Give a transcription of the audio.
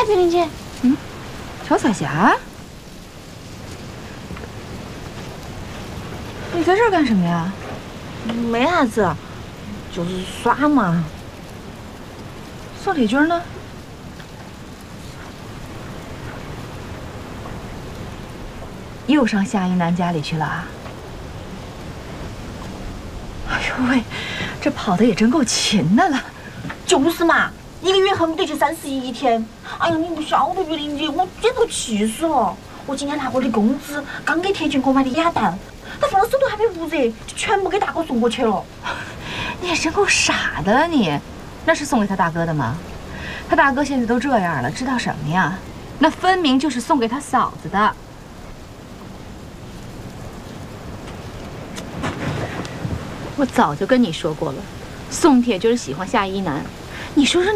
玉玲姐？ 乔彩霞，你在这儿干什么呀？ 没啥子，就是耍嘛。 宋铁军呢？又上夏一楠家里去了啊？哎呦喂，这跑的也真够勤的了。 就是嘛，一个月恨不得就31一天。哎呀，你不晓得玉玲姐，我简直都气死了。我今天拿我的工资，刚给铁军给我买的鸭蛋，他放到手都还没捂热，就全部给大哥送过去了。 你也真够傻的，你。那是送给他大哥的吗？他大哥现在都这样了，知道什么呀？那分明就是送给他嫂子的。我早就跟你说过了，宋铁军喜欢夏一楠，你说说